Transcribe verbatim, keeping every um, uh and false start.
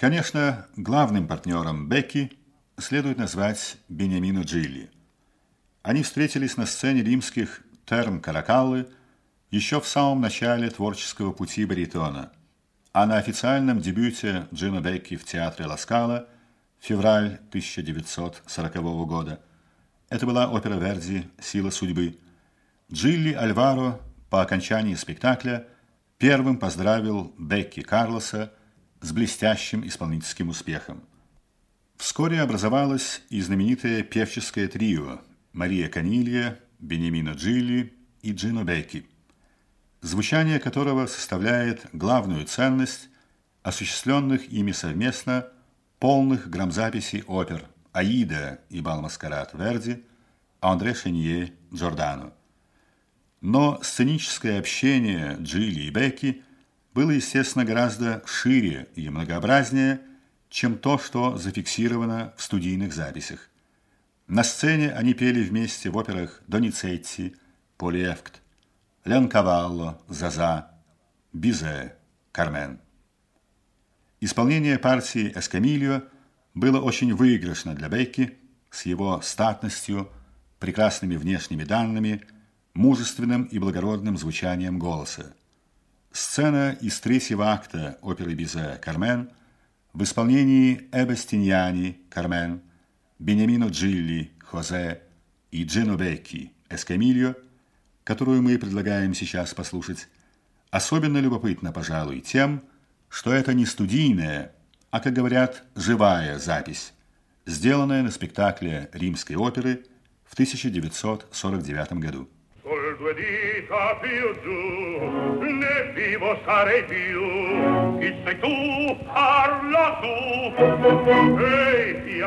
Конечно, главным партнером Бекки следует назвать Бениамино Джилли. Они встретились на сцене римских Терм Каракаллы еще в самом начале творческого пути баритона, а на официальном дебюте Джино Бекки в театре Ла Скала февраль тысяча девятьсот сорокового года это была опера Верди «Сила судьбы». Джилли Альваро по окончании спектакля первым поздравил Бекки Карлоса с блестящим исполнительским успехом. Вскоре образовалось и знаменитое певческое трио Мария Канилья, Бениамино Джилли и Джино Бекки, звучание которого составляет главную ценность осуществленных ими совместно полных грамзаписей опер «Аида» и «Бал-маскарад» Верди, Андре Шенье Джордано. Но сценическое общение Джилли и Бекки было, естественно, гораздо шире и многообразнее, чем то, что зафиксировано в студийных записях. На сцене они пели вместе в операх «Доницетти», «Полиэфкт», «Леонкавалло», «Заза», «Бизе», «Кармен». Исполнение партии «Эскамильо» было очень выигрышно для Бекки с его статностью, прекрасными внешними данными, мужественным и благородным звучанием голоса. Сцена из третьего акта оперы Бизе «Кармен» в исполнении Эбестиньяни «Кармен», Бениамино Джилли «Хозе» и Джино Бекки «Эскамильо», которую мы предлагаем сейчас послушать, особенно любопытна, пожалуй, тем, что это не студийная, а, как говорят, живая запись, сделанная на спектакле Римской оперы в тысяча девятьсот сорок девятом году. Col due dita più giù, né vivo sarei più. Chi sei tu? Parla tu. Ehi,